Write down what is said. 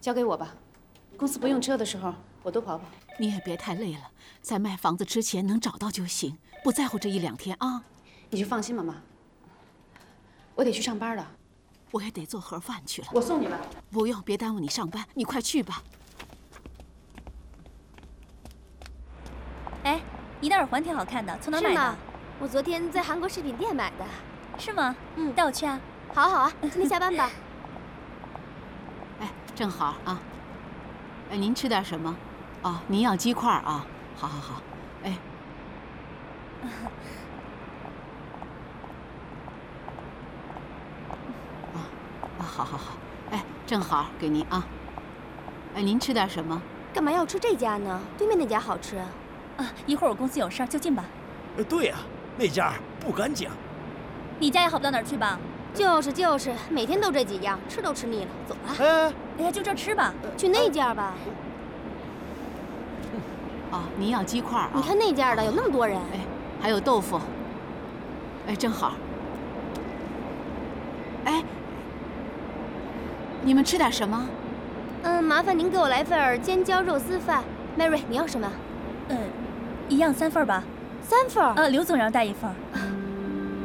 交给我吧。公司不用车的时候，我多跑跑。 你也别太累了，在卖房子之前能找到就行，不在乎这1、2天啊。 你就放心吧，妈。我得去上班了。 我也得做盒饭去了。 我送你吧。 不用，别耽误你上班，你快去吧。 哎，你的耳环挺好看的，从哪买的？ 我昨天在韩国饰品店买的。 是吗？ 嗯， 带我去啊。 好啊好啊，今天下班吧。 哎，正好啊。哎，您吃点什么？哦，您要鸡块啊？好好好。哎。好好好。哎，正好给您啊。哎，您吃点什么？ 干嘛要吃这家呢？对面那家好吃啊。 一会儿我公司有事儿，就近吧。 对呀，那家不敢讲。 你家也好不到哪儿去吧？ 就是，每天都这几样，吃都吃腻了。走了。 哎呀，就这吃吧。 去那家吧。 哦，您要鸡块啊？ 你看那家的有那么多人。 哎，还有豆腐。哎，正好。哎，你们吃点什么？ 麻烦您给我来份尖椒肉丝饭。Mary， 你要什么？ 一样3份吧。 3份？ 刘总要带1份。